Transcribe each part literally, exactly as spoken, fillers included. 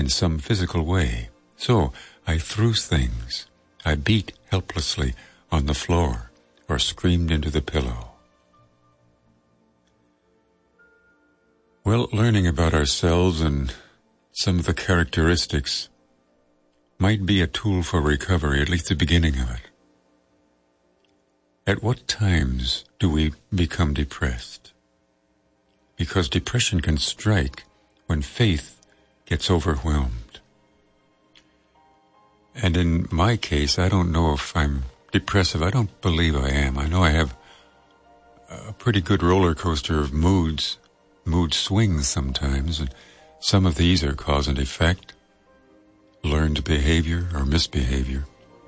in some physical way. So I threw things. I beat helplessly on the floor or screamed into the pillow. Well, learning about ourselves and some of the characteristics might be a tool for recovery, at least the beginning of it. At what times do we become depressed? Because depression can strike when faith gets overwhelmed. And in my case, I don't know if I'm depressive. I don't believe I am. I know I have a pretty good roller coaster of moods, mood swings sometimes, and some of these are cause and effect, learned behavior or misbehavior.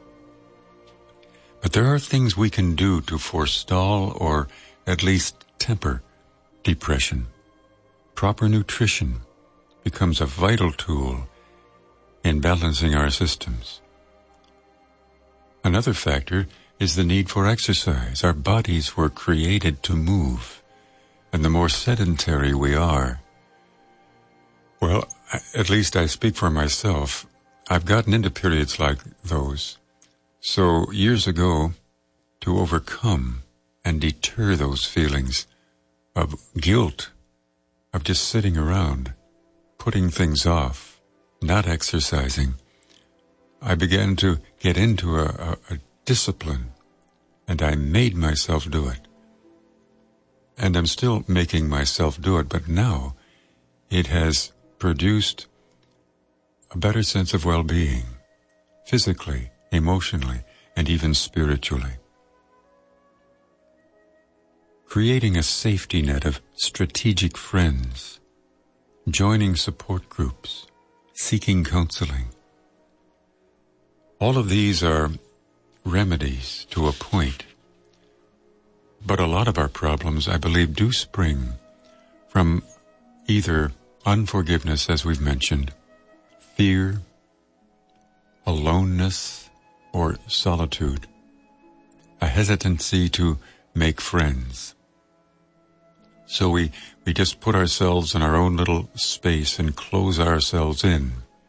But there are things we can do to forestall or at least temper depression. Proper nutrition becomes a vital tool in balancing our systems. Another factor is the need for exercise. Our bodies were created to move, and the more sedentary we are, well, at least I speak for myself, I've gotten into periods like those. So years ago, to overcome and deter those feelings of guilt, of just sitting around, putting things off, not exercising, I began to get into a, a, a discipline, and I made myself do it. And I'm still making myself do it, but now it has produced a better sense of well-being, physically, emotionally, and even spiritually. Creating a safety net of strategic friends, joining support groups, seeking counseling. All of these are remedies to a point. But a lot of our problems, I believe, do spring from either unforgiveness, as we've mentioned, fear, aloneness, or solitude, a hesitancy to make friends. So we, we just put ourselves in our own little space and close ourselves in.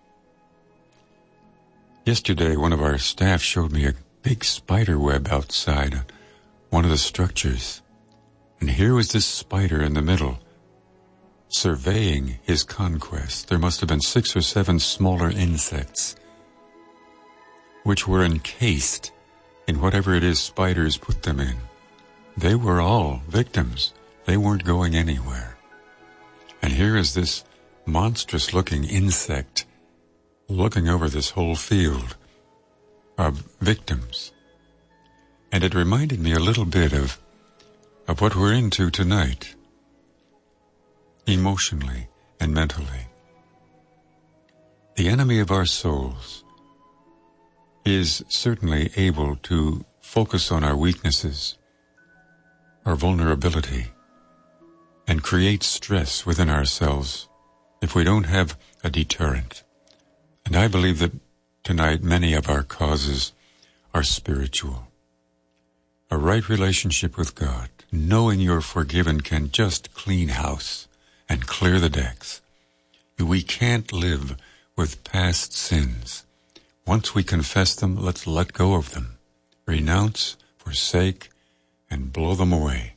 Yesterday, one of our staff showed me a big spider web outside one of the structures, and here was this spider in the middle, surveying his conquest. There must have been six or seven smaller insects, which were encased in whatever it is spiders put them in. They were all victims. They weren't going anywhere. And here is this monstrous-looking insect looking over this whole field of victims. And it reminded me a little bit of, of what we're into tonight, emotionally and mentally. The enemy of our souls is certainly able to focus on our weaknesses, our vulnerability, and create stress within ourselves if we don't have a deterrent. And I believe that tonight many of our causes are spiritual. A right relationship with God, knowing you're forgiven, can just clean house and clear the decks. We can't live with past sins. Once we confess them, let's let go of them, renounce, forsake, and blow them away.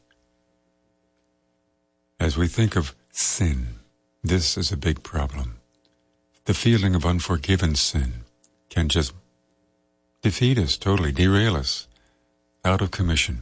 As we think of sin, this is a big problem. The feeling of unforgiven sin can just defeat us totally, derail us, out of commission.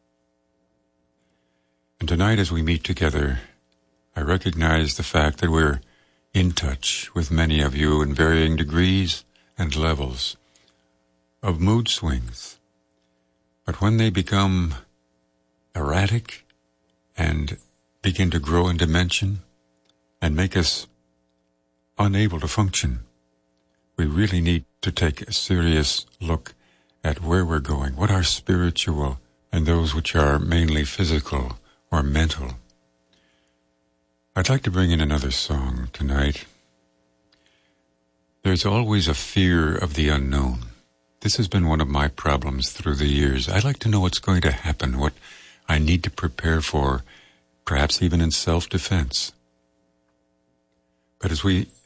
And tonight as we meet together, I recognize the fact that we're in touch with many of you in varying degrees and levels of mood swings. But when they become erratic and begin to grow in dimension and make us unable to function, we really need to take a serious look at where we're going, what are spiritual and those which are mainly physical or mental. I'd like to bring in another song tonight. There's always a fear of the unknown. This has been one of my problems through the years. I like to know what's going to happen, what I need to prepare for, perhaps even in self-defense. But as we